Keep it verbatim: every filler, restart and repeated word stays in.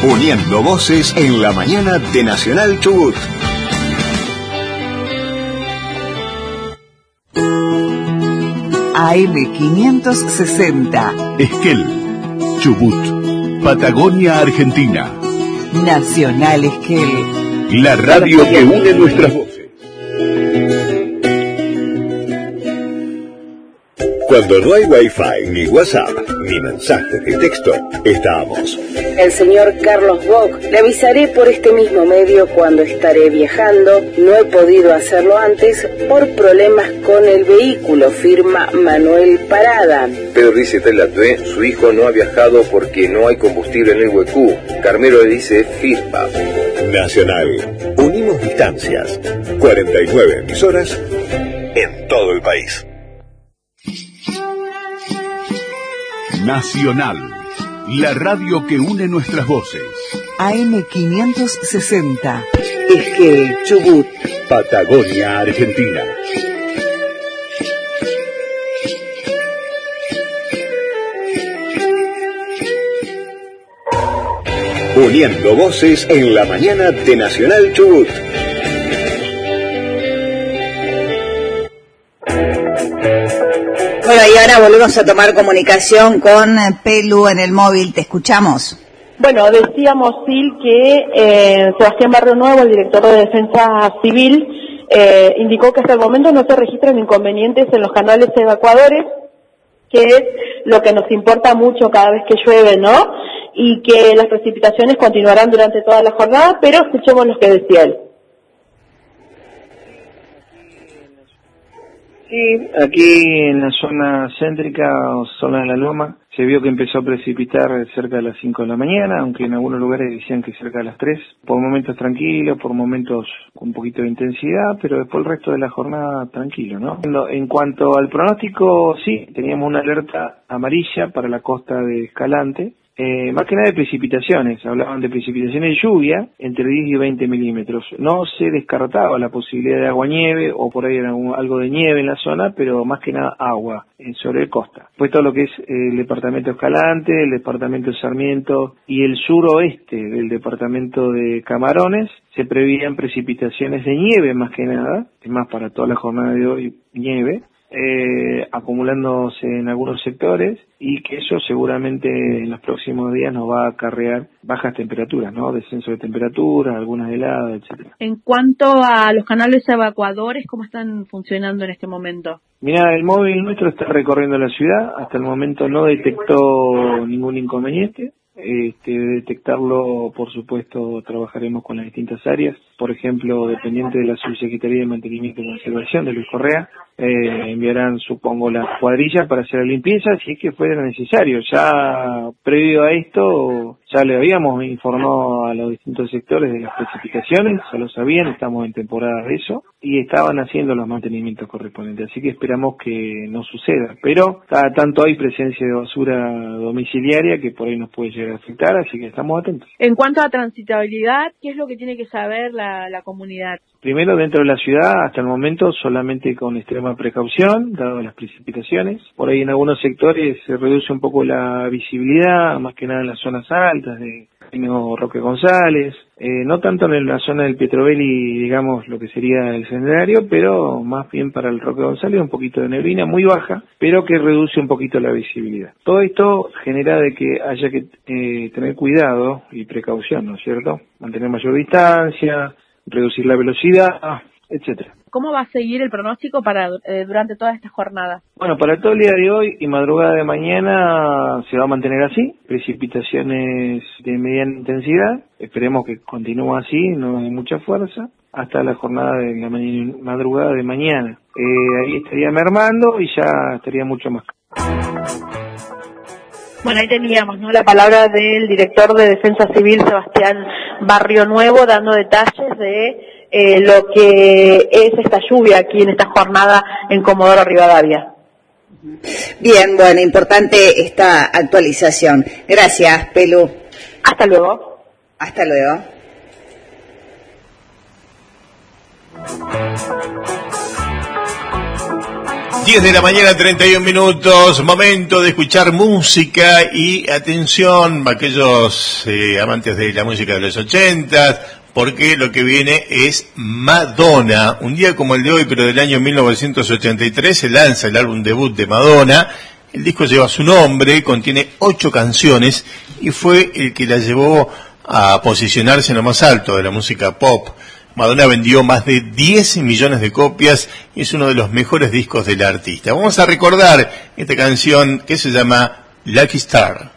Uniendo voces en la mañana de Nacional Chubut. A M quinientos sesenta. Esquel, Chubut, Patagonia, Argentina. Nacional Esquel. La radio que une nuestras voces. Cuando no hay wifi, ni WhatsApp, ni mensajes de texto, estamos. El señor Carlos Bock, le avisaré por este mismo medio cuando estaré viajando. No he podido hacerlo antes por problemas con el vehículo, firma Manuel Parada. Pedro dice Telatue, su hijo no ha viajado porque no hay combustible en el Huecú. Carmelo le dice firma. Nacional. Unimos distancias. cuarenta y nueve emisoras en todo el país. Nacional, la radio que une nuestras voces. A M quinientos sesenta. Esquel, Chubut, Patagonia, Argentina. Uniendo voces en la mañana de Nacional Chubut. Bueno, y ahora volvemos a tomar comunicación con Pelu en el móvil. Te escuchamos. Bueno, decíamos, Sil, que eh, Sebastián Barrio Nuevo, el director de Defensa Civil, eh, indicó que hasta el momento no se registran inconvenientes en los canales evacuadores, que es lo que nos importa mucho cada vez que llueve, ¿no? Y que las precipitaciones continuarán durante toda la jornada, pero escuchemos lo que decía él. Sí, aquí en la zona céntrica o zona de la Loma se vio que empezó a precipitar cerca de las cinco de la mañana, aunque en algunos lugares decían que cerca de las tres, por momentos tranquilos, por momentos con un poquito de intensidad, pero después el resto de la jornada tranquilo, ¿no? En cuanto al pronóstico, sí, teníamos una alerta amarilla para la costa de Escalante, Eh, más que nada de precipitaciones, hablaban de precipitaciones de lluvia entre diez y veinte milímetros. No se descartaba la posibilidad de agua-nieve o por ahí era un, algo de nieve en la zona, pero más que nada agua eh, sobre el costa. Pues todo lo que es eh, el departamento Escalante, el departamento de Sarmiento y el suroeste del departamento de Camarones, se prevían precipitaciones de nieve más que nada, es más para toda la jornada de hoy nieve. Eh, acumulándose en algunos sectores y que eso seguramente en los próximos días nos va a acarrear bajas temperaturas, ¿no? Descenso de temperatura, algunas heladas, etcétera. En cuanto a los canales evacuadores, ¿cómo están funcionando en este momento? Mira, el móvil nuestro está recorriendo la ciudad, hasta el momento no detectó ningún inconveniente. Este, detectarlo, por supuesto, trabajaremos con las distintas áreas. Por ejemplo, dependiente de la Subsecretaría de Mantenimiento y Conservación de Luis Correa, eh, enviarán, supongo, las cuadrillas para hacer la limpieza si es que fuera necesario. Ya previo a esto, ya le habíamos informado a los distintos sectores de las precipitaciones, ya lo sabían, estamos en temporada de eso, y estaban haciendo los mantenimientos correspondientes, así que esperamos que no suceda. Pero cada tanto hay presencia de basura domiciliaria que por ahí nos puede llegar a afectar, así que estamos atentos. En cuanto a transitabilidad, ¿qué es lo que tiene que saber la, la comunidad? Primero, dentro de la ciudad, hasta el momento, solamente con extrema precaución, dado las precipitaciones. Por ahí en algunos sectores se reduce un poco la visibilidad, más que nada en las zonas altas de Camino Roque González. Eh, no tanto en la zona del Pietrovelli, digamos, lo que sería el sendenario, pero más bien para el Roque González, un poquito de neblina muy baja, pero que reduce un poquito la visibilidad. Todo esto genera de que haya que eh, tener cuidado y precaución, ¿no es cierto? Mantener mayor distancia, reducir la velocidad, etcétera. ¿Cómo va a seguir el pronóstico para eh, durante toda esta jornada? Bueno, para todo el día de hoy y madrugada de mañana se va a mantener así, precipitaciones de mediana intensidad, esperemos que continúe así, no hay mucha fuerza, hasta la jornada de la madrugada de mañana. Eh, ahí estaría mermando y ya estaría mucho más. Bueno, ahí teníamos, ¿no?, la palabra del director de Defensa Civil, Sebastián Barrio Nuevo, dando detalles de eh, lo que es esta lluvia aquí en esta jornada en Comodoro Rivadavia. Bien, bueno, importante esta actualización. Gracias, Pelu. Hasta luego. Hasta luego. diez de la mañana, treinta y un minutos, momento de escuchar música y atención, aquellos eh, amantes de la música de los ochentas, porque lo que viene es Madonna. Un día como el de hoy, pero del año mil novecientos ochenta y tres, se lanza el álbum debut de Madonna. El disco lleva su nombre, contiene ocho canciones y fue el que la llevó a posicionarse en lo más alto de la música pop. Madonna vendió más de diez millones de copias y es uno de los mejores discos del artista. Vamos a recordar esta canción que se llama Lucky Star.